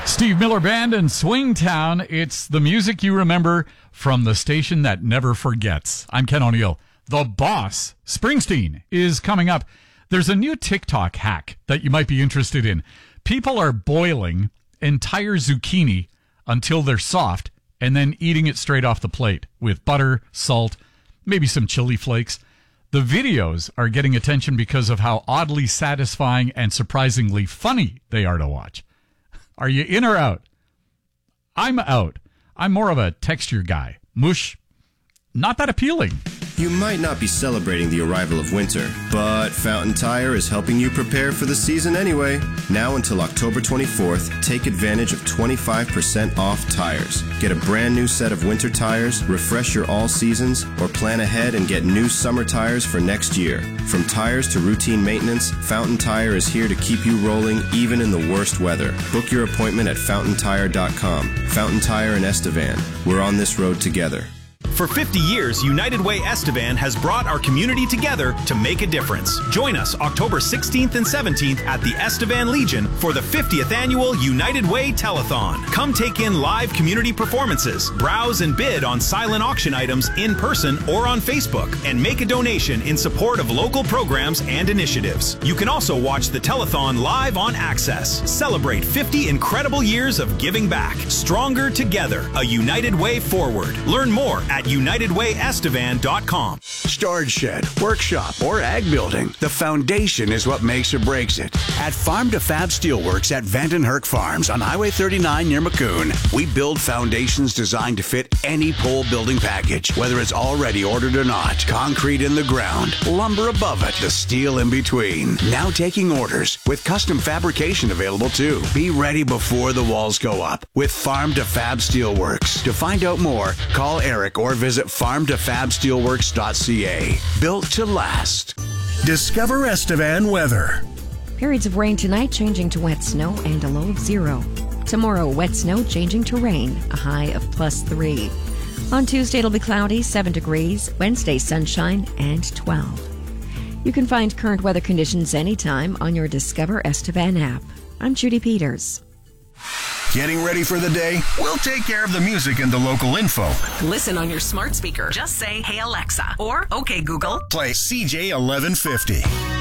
Steve Miller Band and Swingtown. It's the music you remember from the station that never forgets. I'm Ken O'Neill. The Boss, Springsteen, is coming up. There's a new TikTok hack that you might be interested in. People are boiling entire zucchini until they're soft and then eating it straight off the plate with butter, salt, maybe some chili flakes. The videos are getting attention because of how oddly satisfying and surprisingly funny they are to watch. Are you in or out? I'm out. I'm more of a texture guy. Mush, not that appealing. You might not be celebrating the arrival of winter, but Fountain Tire is helping you prepare for the season anyway. Now until October 24th, take advantage of 25% off tires. Get a brand new set of winter tires, refresh your all seasons, or plan ahead and get new summer tires for next year. From tires to routine maintenance, Fountain Tire is here to keep you rolling even in the worst weather. Book your appointment at fountaintire.com. Fountain Tire and Estevan. We're on this road together. For 50 years, United Way Estevan has brought our community together to make a difference. Join us October 16th and 17th at the Estevan Legion for the 50th annual United Way Telethon. Come take in live community performances, browse and bid on silent auction items in person or on Facebook, and make a donation in support of local programs and initiatives. You can also watch the telethon live on Access. Celebrate 50 incredible years of giving back. Stronger together, a United Way forward. Learn more at UnitedWayEstevan.com. Storage shed, workshop, or ag building. The foundation is what makes or breaks it. At Farm to Fab Steelworks at Vandenherk Farms on Highway 39 near Maccoon, we build foundations designed to fit any pole building package, whether it's already ordered or not. Concrete in the ground, lumber above it, the steel in between. Now taking orders with custom fabrication available too. Be ready before the walls go up with Farm to Fab Steelworks. To find out more, call Eric or visit farmtofabsteelworks.ca. Built to last. Discover Estevan weather. Periods of rain tonight changing to wet snow and a low of 0. Tomorrow, wet snow changing to rain, a high of +3. On Tuesday, it'll be cloudy, 7 degrees. Wednesday, sunshine, and 12. You can find current weather conditions anytime on your Discover Estevan app. I'm Judy Peters. Getting ready for the day? We'll take care of the music and the local info. Listen on your smart speaker. Just say, "Hey Alexa," or "Okay Google." Play CJ 1150.